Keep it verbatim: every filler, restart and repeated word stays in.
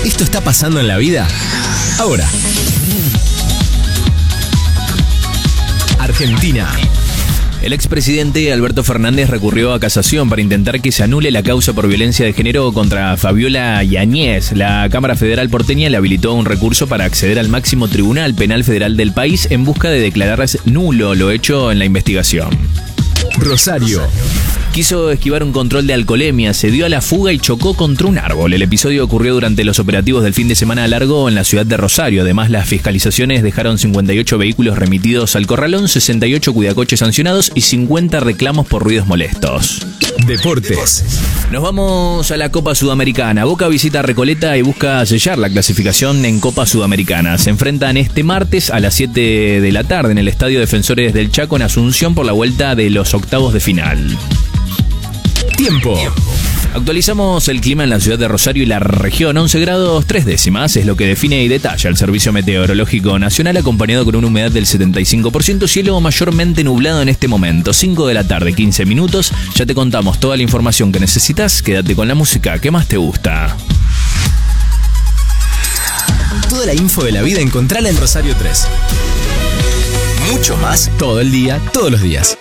¿Esto está pasando en la vida? Ahora. Argentina. El expresidente Alberto Fernández recurrió a casación para intentar que se anule la causa por violencia de género contra Fabiola Yáñez. La Cámara Federal porteña le habilitó un recurso para acceder al máximo tribunal penal federal del país en busca de declarar nulo lo hecho en la investigación. Rosario. Quiso esquivar un control de alcoholemia, se dio a la fuga y chocó contra un árbol. El episodio ocurrió durante los operativos del fin de semana largo en la ciudad de Rosario. Además, las fiscalizaciones dejaron cincuenta y ocho vehículos remitidos al corralón, sesenta y ocho cuidacoches sancionados y cincuenta reclamos por ruidos molestos. Deportes. Nos vamos a la Copa Sudamericana. Boca visita Recoleta y busca sellar la clasificación en Copa Sudamericana. Se enfrentan este martes a las siete de la tarde en el Estadio Defensores del Chaco en Asunción por la vuelta de los octavos de final. Tiempo. Actualizamos el clima en la ciudad de Rosario y la región. once grados tres décimas es lo que define y detalla el Servicio Meteorológico Nacional, acompañado con una humedad del setenta y cinco por ciento, cielo mayormente nublado en este momento. cinco de la tarde, quince minutos. Ya te contamos toda la información que necesitas. Quédate con la música que más te gusta. Toda la info de la vida encontrala en Rosario tres. Mucho más todo el día, todos los días.